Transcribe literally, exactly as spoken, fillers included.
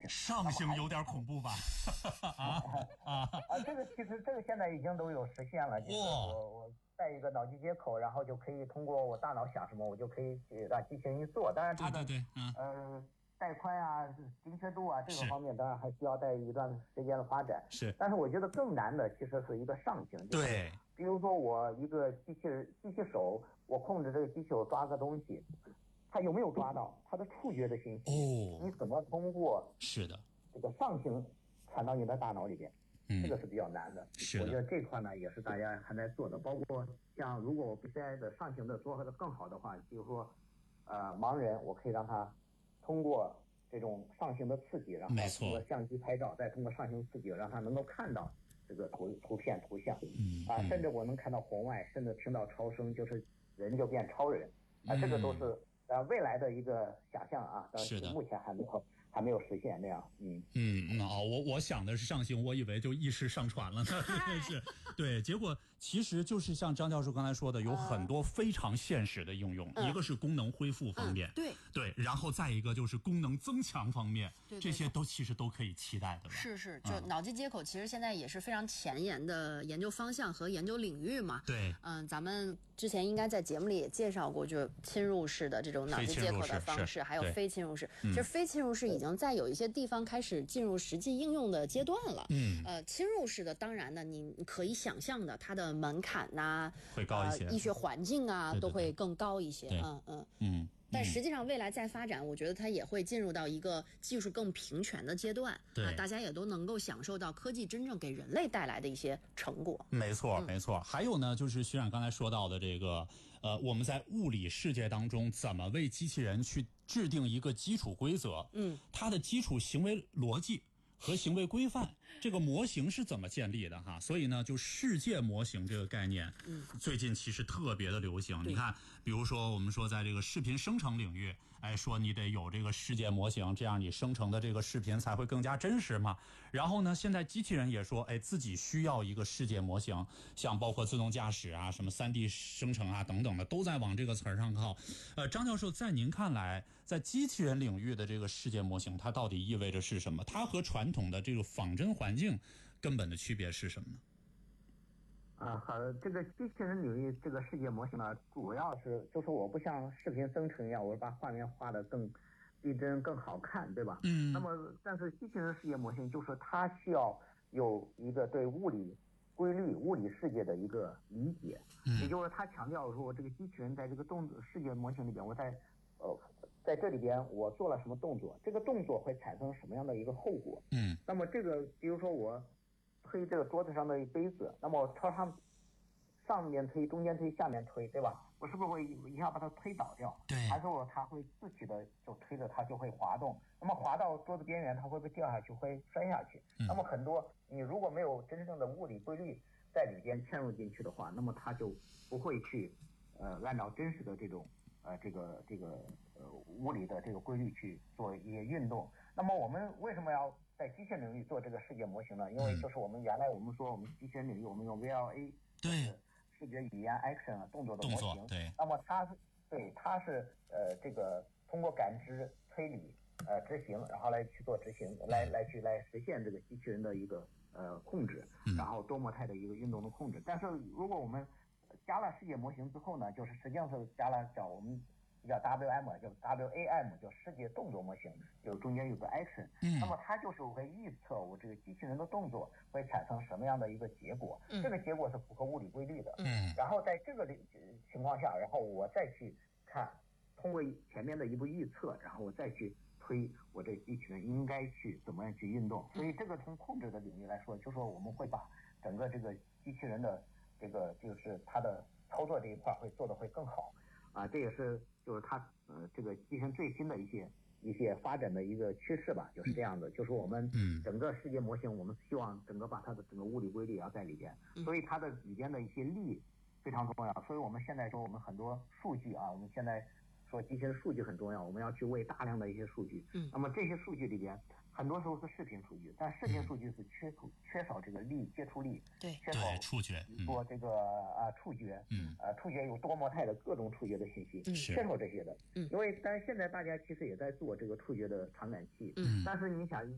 上行有点恐怖吧？啊啊啊！这个其实这个现在已经都有实现了，就是我我带一个脑机接口，然后就可以通过我大脑想什么，我就可以让机器人去做。当然它的对对对，嗯呃带宽啊、精确度啊这个方面，当然还需要带一段时间的发展。 是， 但是我觉得更难的其实是一个上行。 对， 比如说我一个机器人机器手，我控制这个机器手抓个东西。它有没有抓到它的触觉的信息？ 哦， 你怎么通过是的这个上行传到你的大脑里边？ 嗯， 这个是比较难的。 是的， 我觉得这块呢也是大家还在做的。包括像如果我 B C I 的上行的做的更好的话，比如说呃盲人，我可以让他通过这种上行的刺激，然后通过相机拍照，再通过上行刺激，让他能够看到这个图图片图像， 嗯啊，甚至我能看到红外，甚至听到超声，就是人就变超人啊，这个都是。呃，未来的一个想象啊，但是目前还没有还没有实现那样。嗯嗯嗯啊，我我想的是上行，我以为就意识上传了呢，是，对，结果其实就是像张教授刚才说的，有很多非常现实的应用， 嗯、 一个是功能恢复方面， 嗯、对对，然后再一个就是功能增强方面， 对对对这些都其实都可以期待的吧？ 是是，就脑机接口其实现在也是非常前沿的研究方向和研究领域嘛。 对， 嗯，咱们之前应该在节目里也介绍过，就侵入式的这种脑机接口的方式，还有非侵入式。其实非侵入式已经在有一些地方开始进入实际应用的阶段了。 嗯， 呃，侵入式的当然呢，你可以想象的，它的门槛呐、啊， 会高一些， 呃、医学环境啊对对对都会更高一些。嗯嗯嗯。 但实际上，未来再发展，我觉得它也会进入到一个技术更平权的阶段。 对、 啊，大家也都能够享受到科技真正给人类带来的一些成果。 没错， 嗯、 没错。还有呢，就是徐冉刚才说到的这个，呃，我们在物理世界当中怎么为机器人去制定一个基础规则？ 嗯， 它的基础行为逻辑和行为规范，这个模型是怎么建立的哈？所以呢，就世界模型这个概念， 嗯， 最近其实特别的流行。你看，比如说我们说在这个视频生成领域，哎，说你得有这个世界模型，这样你生成的这个视频才会更加真实嘛。然后呢，现在机器人也说，哎，自己需要一个世界模型，像包括自动驾驶啊、什么 三 D 生成啊等等的，都在往这个词儿上靠。呃，张教授，在您看来，在机器人领域的这个世界模型，它到底意味着是什么？它和传统的这个仿真环境根本的区别是什么呢？ 啊，好的，这个机器人领域这个世界模型呢，主要是就是我不像视频生成一样，我把画面画得更逼真、更好看，对吧？ 嗯。 那么，但是机器人世界模型就是它需要有一个对物理规律、物理世界的一个理解， 嗯， 也就是它强调说，这个机器人在这个动世界模型里边，我在呃在这里边我做了什么动作，这个动作会产生什么样的一个后果？ 嗯， 那么这个，比如说我推这个桌子上的杯子，那么我朝上上面推、中间推、下面推，对吧？我是不是会一下把它推倒掉？ 对， 还是我它会自己的就推着它就会滑动？那么滑到桌子边缘，它会不会掉下去？会摔下去？ 嗯、 那么很多你如果没有真正的物理规律在里边嵌入进去的话，那么它就不会去呃按照真实的这种呃这个这个呃物理的这个规律去做一些运动。那么我们为什么要在机械领域做这个世界模型呢？因为就是我们原来我们说我们机械领域我们用 V L A 对视觉语言 action 啊动作的模型， 对， 那么它是对它是呃这个通过感知推理呃执行，然后来去做执行，来来去来实现这个机器人的一个呃控制，然后多模态的一个运动的控制。但是如果我们加了世界模型之后呢，就是实际上是加了叫我们叫 W M 叫 W A M 叫世界动作模型，就中间有个 action， 嗯， 那么它就是会预测我这个机器人的动作会产生什么样的一个结果， 嗯， 这个结果是符合物理规律的， 嗯， 然后在这个情况下，然后我再去看，通过前面的一步预测，然后我再去推我这机器人应该去怎么样去运动，所以这个从控制的领域来说，就说我们会把整个这个机器人的这个就是它的操作这一块会做得会更好啊，这也是就是它呃这个机器人最新的一些一些发展的一个趋势吧，就是这样的，就是我们整个世界模型，我们希望整个把它的整个物理规律也要在里边，所以它的里边的一些力非常重要，所以我们现在说我们很多数据啊，我们现在说机器人数据很重要，我们要去喂大量的一些数据， 嗯， 那么这些数据里边很多时候是视频数据，但视频数据是缺缺少这个力接触力， 对， 缺少触觉， 说这个啊触觉， 嗯， 呃触觉有多模态的各种触觉的信息， 嗯， 缺少这些的， 嗯， 因为但是现在大家其实也在做这个触觉的传感器， 嗯， 但是你想。